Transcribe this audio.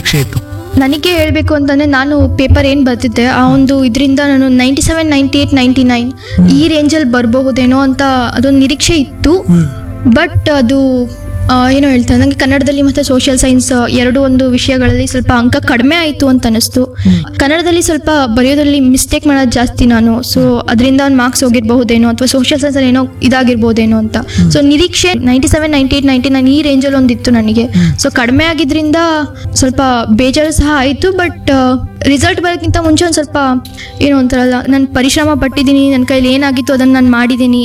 ನಿರೀಕ್ಷೆ ಇತ್ತು? ನನಗೆ ಹೇಳಬೇಕು ಅಂತಂದರೆ, ನಾನು ಪೇಪರ್ ಏನು ಬರ್ತಿದ್ದೆ ಆ ಒಂದು ಇದರಿಂದ ನಾನು 97, 98, 99 ಈ ರೇಂಜಲ್ಲಿ ಬರಬಹುದೇನೋ ಅಂತ ಅದೊಂದು ನಿರೀಕ್ಷೆ ಇತ್ತು. ಬಟ್ ಅದು ಏನೋ ಹೇಳ್ತಾರೆ, ನನಗೆ ಕನ್ನಡದಲ್ಲಿ ಮತ್ತು ಸೋಷಿಯಲ್ ಸೈನ್ಸ್ ಎರಡು ಒಂದು ವಿಷಯಗಳಲ್ಲಿ ಸ್ವಲ್ಪ ಅಂಕ ಕಡಿಮೆ ಆಯಿತು ಅಂತ ಅನ್ನಿಸ್ತು. ಕನ್ನಡದಲ್ಲಿ ಸ್ವಲ್ಪ ಬರೆಯೋದ್ರಲ್ಲಿ ಮಿಸ್ಟೇಕ್ ಮಾಡೋದು ಜಾಸ್ತಿ ನಾನು. ಸೊ ಅದರಿಂದ ಒಂದು ಮಾರ್ಕ್ಸ್ ಹೋಗಿರಬಹುದೇನೋ, ಅಥವಾ ಸೋಷಿಯಲ್ ಸೈನ್ಸಲ್ಲಿ ಏನೋ ಇದಾಗಿರ್ಬೋದೇನೋ ಅಂತ. ಸೊ ನಿರೀಕ್ಷೆ 97, 98, 99 ಈ ರೇಂಜಲ್ಲಿ ಒಂದಿತ್ತು ನನಗೆ. ಸೊ ಕಡಿಮೆ ಆಗಿದ್ದರಿಂದ ಸ್ವಲ್ಪ ಬೇಜಾರು ಸಹ ಆಯಿತು. ಬಟ್ ರಿಸಲ್ಟ್ ಬರೋಕ್ಕಿಂತ ಮುಂಚೆ ಒಂದು ಸ್ವಲ್ಪ ಏನೋ ಒಂಥರಲ್ಲ, ನಾನು ಪರಿಶ್ರಮ ಪಟ್ಟಿದ್ದೀನಿ, ನನ್ನ ಕೈಲಿ ಏನಾಗಿತ್ತು ಅದನ್ನು ನಾನು ಮಾಡಿದ್ದೀನಿ